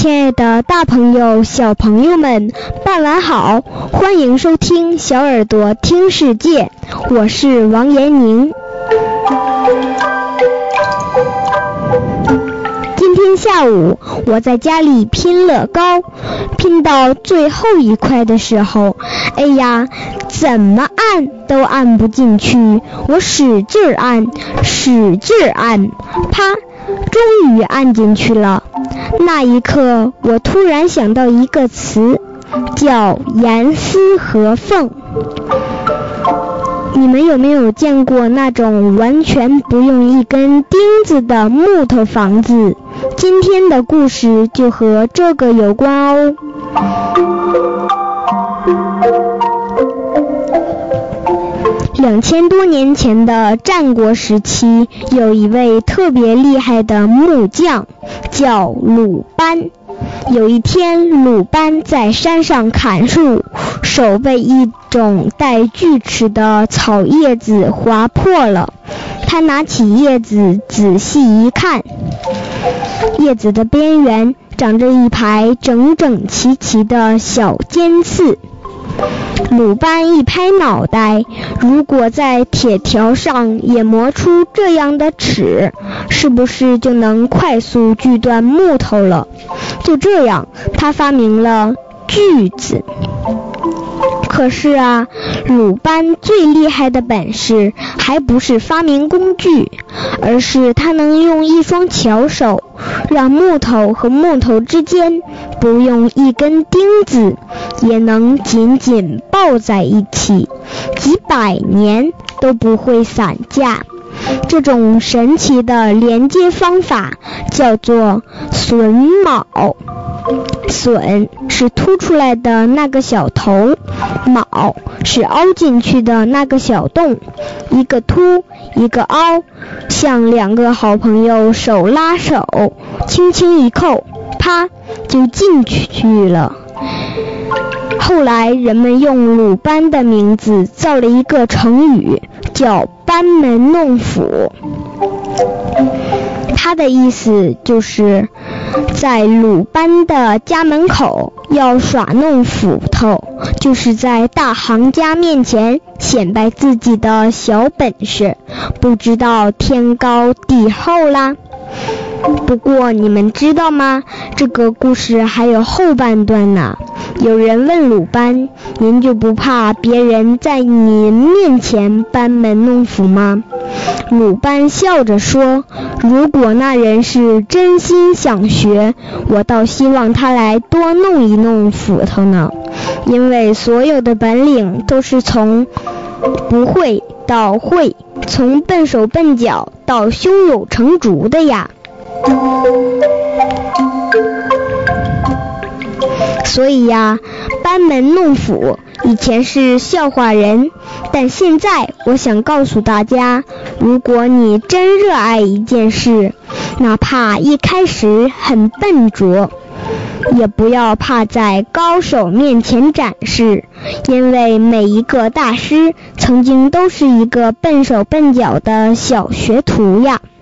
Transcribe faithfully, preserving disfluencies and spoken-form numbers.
亲爱的大朋友小朋友们，傍晚好，欢迎收听小耳朵听世界，我是王延宁。今天下午我在家里拼乐高，拼到最后一块的时候，哎呀，怎么按都按不进去，我使劲按使劲按，啪，终于按进去了。那一刻我突然想到一个词，叫严丝合缝。你们有没有见过那种完全不用一根钉子的木头房子？今天的故事就和这个有关哦。两千多年前的战国时期，有一位特别厉害的木匠，叫鲁班。有一天，鲁班在山上砍树，手被一种带锯齿的草叶子划破了。他拿起叶子仔细一看，叶子的边缘长着一排整整齐齐的小尖刺。鲁班一拍脑袋，如果在铁条上也磨出这样的齿，是不是就能快速锯断木头了？就这样，他发明了锯子。可是啊，鲁班最厉害的本事还不是发明工具，而是他能用一双巧手，让木头和木头之间不用一根钉子，也能紧紧抱在一起，几百年都不会散架。这种神奇的连接方法叫做榫卯。榫是凸出来的那个小头，卯是凹进去的那个小洞，一个凸一个凹，像两个好朋友手拉手，轻轻一扣，啪，就进去了。后来人们用鲁班的名字造了一个成语，叫班门弄斧。他的意思就是在鲁班的家门口要耍弄斧头，就是在大行家面前显摆自己的小本事，不知道天高地厚啦。不过你们知道吗？这个故事还有后半段呢。有人问鲁班，您就不怕别人在您面前班门弄斧吗？鲁班笑着说，如果那人是真心想学，我倒希望他来多弄一弄斧头呢，因为所有的本领都是从不会到会，从笨手笨脚到胸有成竹的呀。所以呀，班门弄斧以前是笑话人，但现在我想告诉大家，如果你真热爱一件事，哪怕一开始很笨拙，也不要怕在高手面前展示，因为每一个大师曾经都是一个笨手笨脚的小学徒呀。